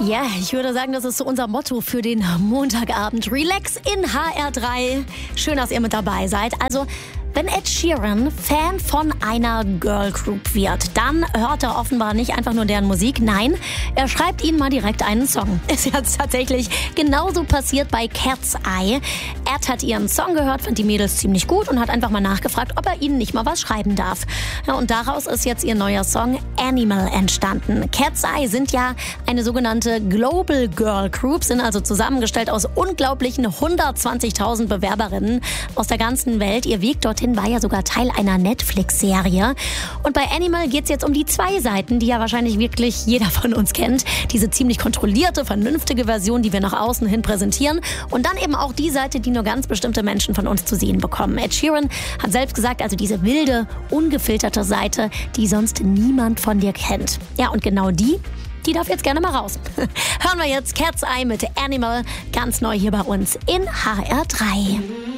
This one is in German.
Ja, ich würde sagen, das ist so unser Motto für den Montagabend. Relax in HR3. Schön, dass ihr mit dabei seid. Also, wenn Ed Sheeran Fan von einer Girlgroup wird, dann hört er offenbar nicht einfach nur deren Musik. Nein, er schreibt ihnen mal direkt einen Song. Ist jetzt tatsächlich genauso passiert bei Cat's Eye. Ed hat ihren Song gehört, fand die Mädels ziemlich gut und hat einfach mal nachgefragt, ob er ihnen nicht mal was schreiben darf. Ja, und daraus ist jetzt ihr neuer Song Animal entstanden. Cat's Eye sind ja eine sogenannte Global Girl Group, sind also zusammengestellt aus unglaublichen 120.000 Bewerberinnen aus der ganzen Welt. Ihr Weg dorthin war ja sogar Teil einer Netflix-Serie. Und bei Animal geht es jetzt um die zwei Seiten, die ja wahrscheinlich wirklich jeder von uns kennt. Diese ziemlich kontrollierte, vernünftige Version, die wir nach außen hin präsentieren. Und dann eben auch die Seite, die nur ganz bestimmte Menschen von uns zu sehen bekommen. Ed Sheeran hat selbst gesagt, also diese wilde, ungefilterte Seite, die sonst niemand von dir kennt. Ja, und genau die darf jetzt gerne mal raus. Hören wir jetzt Cat's Eye mit Animal, ganz neu hier bei uns in HR3.